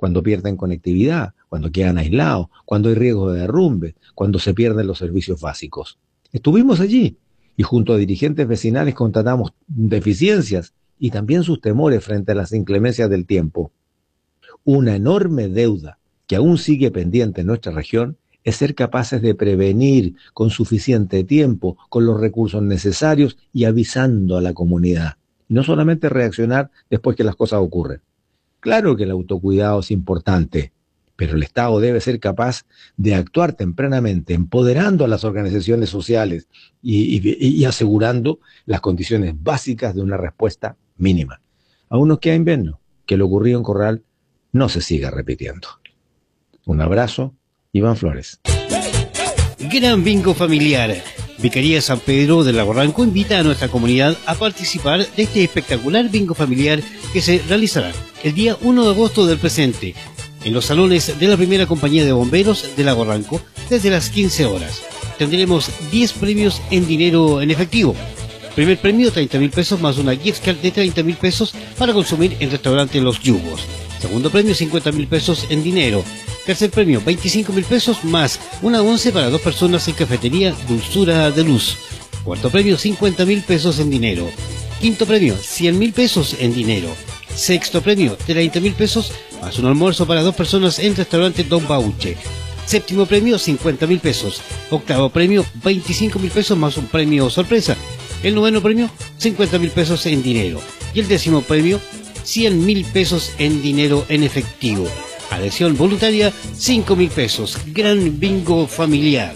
cuando pierden conectividad, cuando quedan aislados, cuando hay riesgo de derrumbe, cuando se pierden los servicios básicos. Estuvimos allí y junto a dirigentes vecinales constatamos deficiencias y también sus temores frente a las inclemencias del tiempo. Una enorme deuda que aún sigue pendiente en nuestra región es ser capaces de prevenir con suficiente tiempo, con los recursos necesarios y avisando a la comunidad. No solamente reaccionar después que las cosas ocurren. Claro que el autocuidado es importante, pero el Estado debe ser capaz de actuar tempranamente, empoderando a las organizaciones sociales y asegurando las condiciones básicas de una respuesta mínima. Aún nos queda invierno, que lo ocurrido en Corral no se siga repitiendo. Un abrazo, Iván Flores. Gran bingo familiar. Vicaría San Pedro de Lago Ranco invita a nuestra comunidad a participar de este espectacular bingo familiar que se realizará el día 1 de agosto del presente en los salones de la primera compañía de bomberos de Lago Ranco desde las 15 horas. Tendremos 10 premios en dinero en efectivo. Primer premio, 30.000 pesos más una gift card de 30.000 pesos para consumir en restaurante Los Yugos. Segundo premio, 50.000 pesos en dinero. Tercer premio, 25.000 pesos más una once para 2 personas en cafetería Dulzura de Luz. Cuarto premio, 50.000 pesos en dinero. Quinto premio, 100.000 pesos en dinero. Sexto premio, 30.000 pesos más un almuerzo para 2 personas en restaurante Don Bauche. Séptimo premio, 50.000 pesos. Octavo premio, 25.000 pesos más un premio sorpresa. El noveno premio, 50.000 pesos en dinero. Y el décimo premio, 100.000 pesos en dinero en efectivo. Adhesión voluntaria, 5.000 pesos. Gran bingo familiar.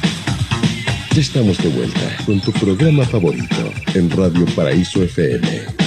Ya estamos de vuelta con tu programa favorito en Radio Paraíso FM.